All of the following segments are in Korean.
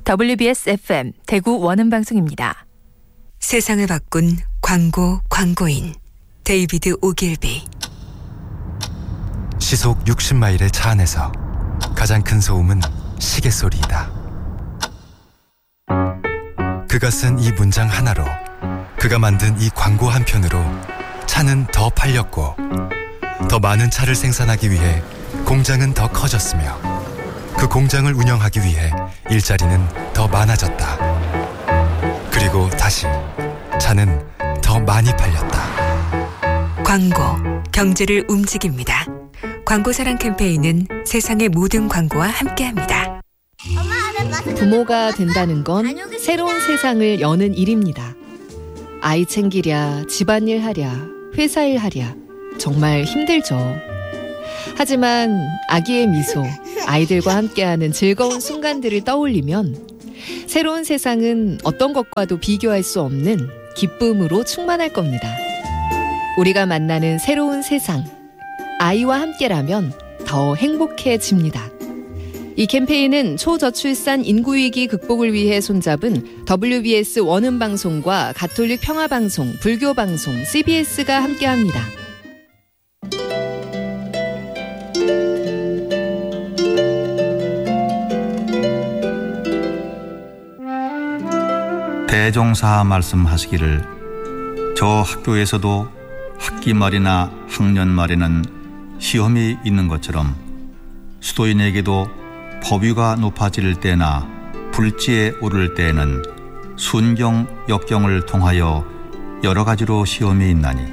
WBS FM 대구 원음방송입니다. 세상을 바꾼 광고인 데이비드 오길비. 시속 60마일의 차 안에서 가장 큰 소음은 시계 소리이다. 그가 쓴 이 문장 하나로, 그가 만든 이 광고 한 편으로 차는 더 팔렸고, 더 많은 차를 생산하기 위해 공장은 더 커졌으며, 그 공장을 운영하기 위해 일자리는 더 많아졌다. 그리고 다시 차는 더 많이 팔렸다. 광고, 경제를 움직입니다. 광고사랑 캠페인은 세상의 모든 광고와 함께합니다. 부모가 된다는 건 새로운 세상을 여는 일입니다. 아이 챙기랴, 집안일 하랴, 회사일 하랴, 정말 힘들죠. 하지만 아기의 미소, 아이들과 함께하는 즐거운 순간들을 떠올리면 새로운 세상은 어떤 것과도 비교할 수 없는 기쁨으로 충만할 겁니다. 우리가 만나는 새로운 세상, 아이와 함께라면 더 행복해집니다. 이 캠페인은 초저출산 인구위기 극복을 위해 손잡은 WBS 원음방송과 가톨릭 평화방송, 불교방송, CBS가 함께합니다. 대종사 말씀하시기를, 저 학교에서도 학기 말이나 학년 말에는 시험이 있는 것처럼 수도인에게도 법위가 높아질 때나 불지에 오를 때에는 순경, 역경을 통하여 여러 가지로 시험이 있나니,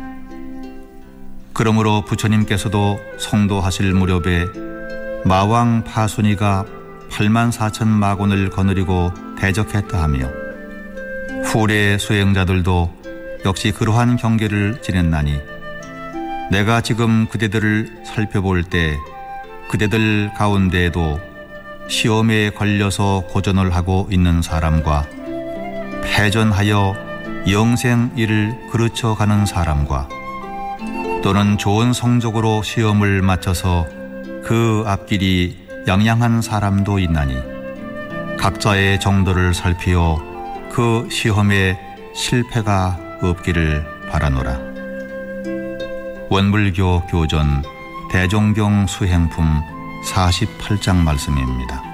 그러므로 부처님께서도 성도하실 무렵에 마왕 파순이가 84,000 마곤을 거느리고 대적했다 하며, 후래 수행자들도 역시 그러한 경계를 지냈나니, 내가 지금 그대들을 살펴볼 때 그대들 가운데에도 시험에 걸려서 고전을 하고 있는 사람과 패전하여 영생 일을 그르쳐가는 사람과 또는 좋은 성적으로 시험을 마쳐서 그 앞길이 양양한 사람도 있나니, 각자의 정도를 살피어 그 시험에 실패가 없기를 바라노라. 원불교 교전 대종경 수행품 48장 말씀입니다.